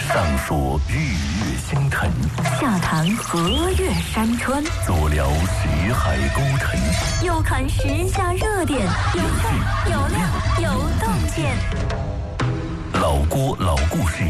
上说日月星辰， 下谈河岳山川， 左聊识海沟沉， 右看时下热点，有趣有料有洞见。 老郭老故事。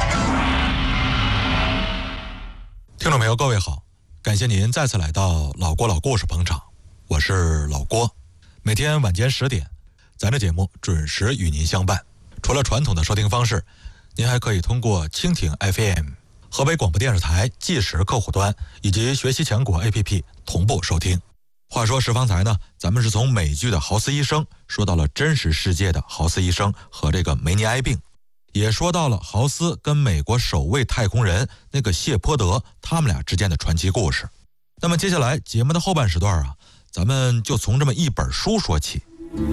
听众朋友，各位好，感谢您再次来到老郭老故事捧场，我是老郭。每天晚间10点，咱这节目准时与您相伴。除了传统的收听方式，您还可以通过蜻蜓 FM、河北广播电视台即时客户端以及学习强国 APP 同步收听。话说方才呢，咱们是从美剧的豪斯医生说到了真实世界的豪斯医生和这个梅尼埃病，也说到了豪斯跟美国首位太空人那个谢泼德他们俩之间的传奇故事。那么接下来节目的后半时段啊，咱们就从这么一本书说起。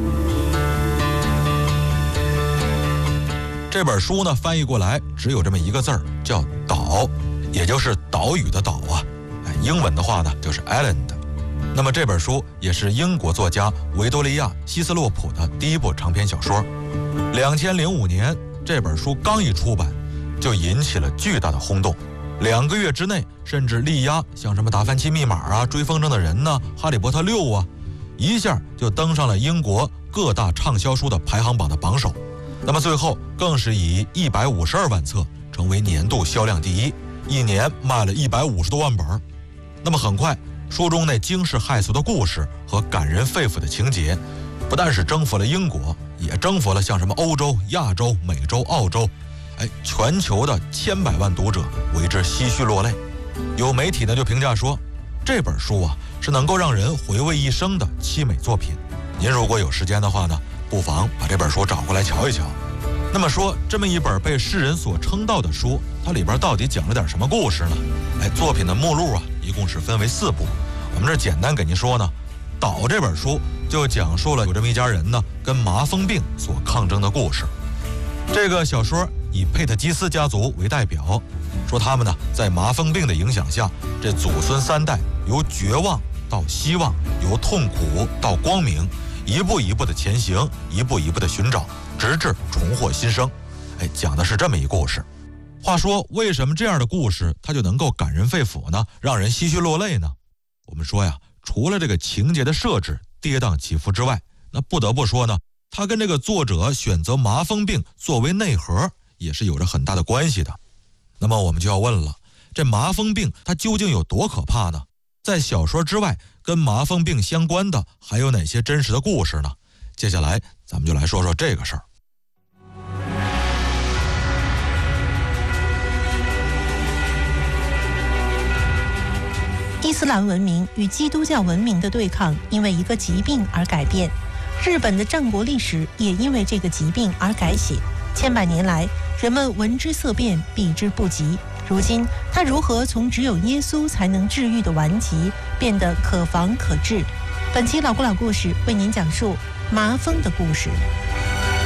这本书呢翻译过来只有这么一个字儿，叫岛，也就是岛屿的岛啊。英文的话呢就是 island。那么这本书也是英国作家维多利亚·希斯洛普的第一部长篇小说。2005年这本书刚一出版，就引起了巨大的轰动。2个月之内，甚至力压像什么达芬奇密码啊、追风筝的人呢、哈利波特6啊，一下就登上了英国各大畅销书的排行榜的榜首。那么最后更是以152万册成为年度销量第一，一年卖了150多万本。那么很快，书中那惊世骇俗的故事和感人肺腑的情节，不但是征服了英国，也征服了像什么欧洲、亚洲、美洲、澳洲，全球的千百万读者为之唏嘘落泪。有媒体呢就评价说，这本书啊是能够让人回味一生的凄美作品。您如果有时间的话呢，不妨把这本书找过来瞧一瞧。那么说，这么一本被世人所称道的书，它里边到底讲了点什么故事呢？作品的目录啊，一共是分为4部。我们这简单给您说呢，岛这本书就讲述了有这么一家人呢跟麻风病所抗争的故事。这个小说以佩特基斯家族为代表，说他们呢在麻风病的影响下，这祖孙3代由绝望到希望，由痛苦到光明，一步一步的前行，一步一步的寻找，直至重获新生。讲的是这么一故事。话说，为什么这样的故事它就能够感人肺腑呢？让人唏嘘落泪呢？我们说呀，除了这个情节的设置跌宕起伏之外，那不得不说呢，它跟这个作者选择麻风病作为内核也是有着很大的关系的。那么我们就要问了，这麻风病它究竟有多可怕呢？在小说之外，跟麻风病相关的还有哪些真实的故事呢？接下来咱们就来说说这个事儿。 伊斯兰文明与基督教文明的对抗因为一个疾病而改变，日本的战国历史也因为这个疾病而改写。千百年来，人们闻之色变，避之不及。如今，它如何从只有耶稣才能治愈的顽疾，变得可防可治？本期老故事为您讲述麻风的故事。